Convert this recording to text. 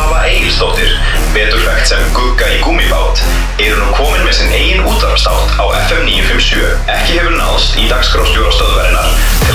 Svava Egilsdóttir, betur þekkt sem Gugga í gúmmíbát, eru nú komin með sinn eigin útvarpsþátt á FM 957. Ekki hefur náðst í dagskrárstjóra stöðvarinnar